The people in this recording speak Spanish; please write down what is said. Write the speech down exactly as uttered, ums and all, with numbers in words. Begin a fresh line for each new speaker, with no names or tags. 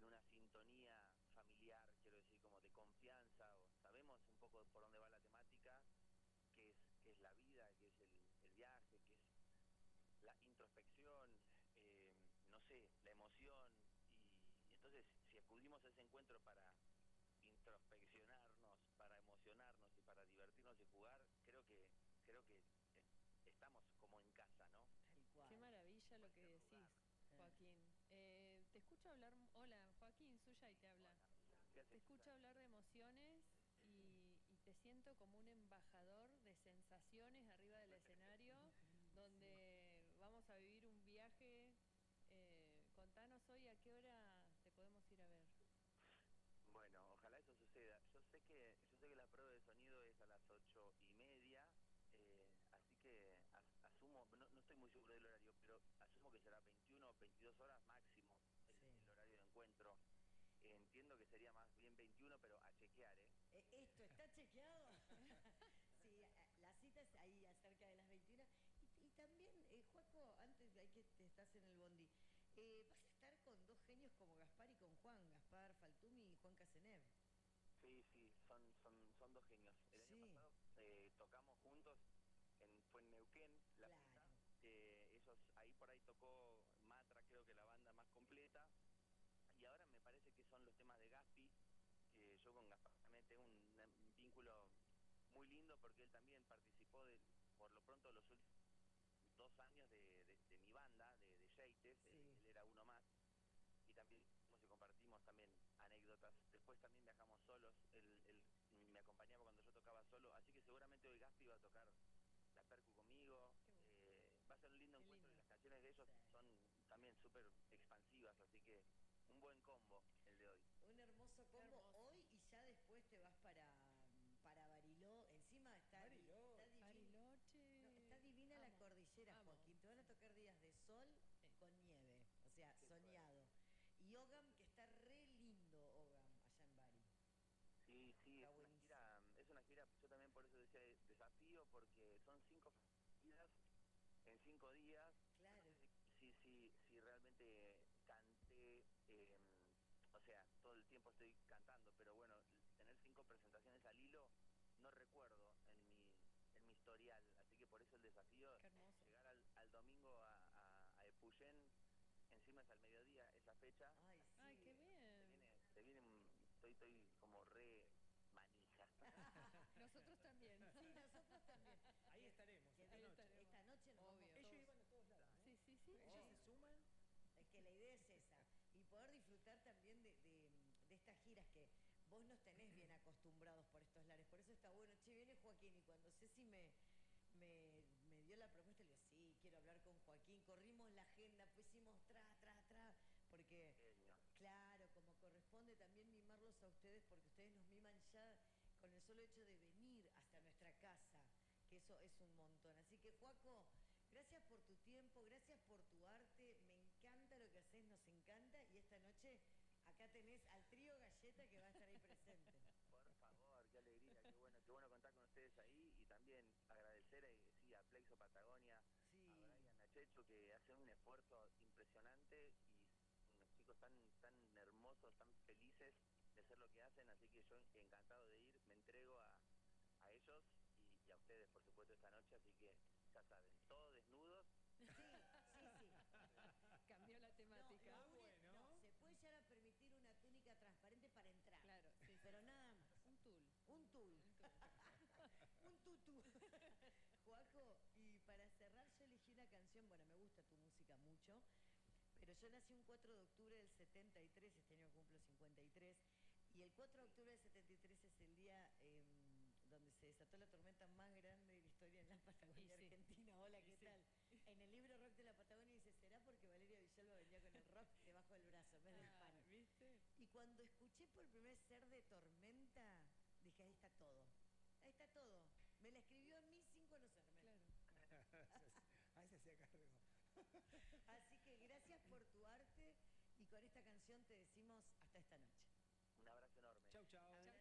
en una sintonía familiar, quiero decir, como de confianza, o sabemos un poco por dónde va la temática, que es, que es la vida, que es el, el viaje, que es la introspección, eh, no sé, la emoción, y, y entonces si acudimos a ese encuentro para introspeccionarnos, para emocionarnos y para divertirnos y jugar, creo que creo que eh, estamos como en casa, ¿no?
Tal cual.
Qué maravilla lo que decís,
lugar.
Joaquín. Eh, te escucho hablar... Hola, Joaquín, Suyay te habla.
¿Qué haces,
Te escucho
Susana?
hablar de emociones y, y te siento como un embajador de sensaciones arriba del escenario, donde vamos a vivir un viaje. Eh, contanos hoy a qué hora te podemos ir a ver.
Bueno, ojalá eso suceda. Yo sé que yo sé que la prueba de sonido es a las ocho y media, eh, así que as, asumo, no, no estoy muy seguro del horario, pero asumo que será veintiuno o veintidós horas máximo el,
Sí.
el horario de encuentro. Eh, entiendo que sería más bien veintiuno, pero a chequear, ¿eh?
Eh, ¿Esto está chequeado? Sí, a- la cita es ahí acerca de las veintiuna. Y, y también, eh, Joaco, antes de que te estás en el bondi, eh, vas a estar con dos genios como Gaspar y con Juan, Gaspar Faltumi y Juan Casenev.
Sí, sí, son, son, son dos genios. El año
Sí.
pasado eh, tocamos juntos, en, fue en Neuquén, La
Claro.
Plata. Eh, ellos, ahí por ahí tocó Matra, creo que la banda más completa. Y ahora me parece que son los temas de Gaspi, que yo con Gaspar también tengo un, un vínculo muy lindo porque él también participó de, por lo pronto, los últimos dos años de, de, de mi banda, de, de Yeites,
Sí.
él, él era uno más. Y también y compartimos también anécdotas. Después también viajamos solos, él, él me acompañaba cuando yo tocaba solo, así que seguramente hoy Gaspi va a tocar la percu conmigo.
Qué bueno.
Eh, va a ser un lindo
Qué
encuentro
lindo.
y las canciones de ellos
Sí.
son también súper expansivas, así que un buen combo el de hoy.
Un hermoso
Qué
combo
hermoso.
hoy y ya después te vas para, para Bariló. Encima está, di-
Bariló.
está divina.
Bariloche.
No, está divina la
Amo,
cordillera,
amo.
Joaquín. Te van a tocar días de sol
Sí.
con nieve, o sea,
Qué
soñado. Y Ogam, que está re lindo, Ogam, allá en Bari.
Sí, sí,
Está
es una
buenísimo.
gira, es una gira, yo también por eso decía de- desafío, porque son cinco giras en cinco días.
Claro.
No sé si, si, si, si realmente canté, eh, o sea, todo el tiempo estoy cantando, pero bueno, tener cinco presentaciones al hilo, no recuerdo en mi en mi historial, así que por eso el desafío,
Qué hermoso.
llegar al, al domingo a, a, a Epuyén, encima es al mediodía esa fecha.
Ay, sí.
Ay, qué
Se
bien.
viene, se viene, un- estoy, estoy como re manija.
Nosotros también.
Sí, nosotros también.
Ahí
Que-
estaremos,
que
esta
de-
noche.
Esta noche nos
Obvio.
vamos
Ellos
todos.
iban a todos lados, ¿eh?
Sí, sí, sí.
Ellos
Oh.
se suman.
Es que la idea es esa. Y poder disfrutar también de, de, de estas giras que vos nos tenés bien acostumbrados por estos lares. Por eso está bueno. Che, viene Joaquín y cuando Ceci me, me, me dio la propuesta, le digo, sí, quiero hablar con Joaquín. Corrimos la agenda, pusimos tra, tra, tra. Porque,
Genio.
claro, como corresponde también mimarlos a ustedes, porque ustedes nos miman ya con el solo hecho de venir hasta nuestra casa, que eso es un montón. Así que, Joaco, gracias por tu tiempo, gracias por tu arte, me encanta lo que haces, nos encanta, y esta noche acá tenés al trío Galleta que va a estar ahí presente.
Por favor, qué alegría, qué bueno, qué bueno contar con ustedes ahí y también agradecer a, sí, a Plexo Patagonia,
Sí.
a Brian, a Checho, que hacen un esfuerzo impresionante y unos chicos tan, tan hermosos, tan felices de hacer lo que hacen, así que yo encantado de ir, me entrego a, a ellos y, y a ustedes, por supuesto, esta noche, así que ya saben, todos desnudos.
Sí, sí, sí.
Cambió la temática.
No,
Ah,
lo único-
bueno.
no, se puede llegar a permitir una túnica transparente para entrar.
Claro, sí, sí,
Pero
sí.
nada más.
Un tul.
Un tul. Un tutú. Joaco, y para cerrar yo elegí una canción, bueno, me gusta tu música mucho, pero yo nací un cuatro de octubre del setenta y tres, este año cumplo cincuenta y tres, y el cuatro de octubre del setenta y tres es el día eh, donde se desató la tormenta más grande de la historia en la Patagonia
Y sí.
Argentina. Hola,
Y
¿qué
sí.
tal? En el libro Rock de la Patagonia dice, ¿será porque Valeria Villalba venía con el rock debajo del brazo en vez del
Ah,
pan?
¿viste?
Y cuando escuché por primera vez Ser de Tormenta, dije, ahí está todo. Ahí está todo. Me la escribió a mí sin conocerme.
Claro.
Ahí se hacía cargo.
Así que gracias por tu arte y con esta canción te decimos hasta esta noche.
Un abrazo enorme.
Chau, chau.
Abrazo.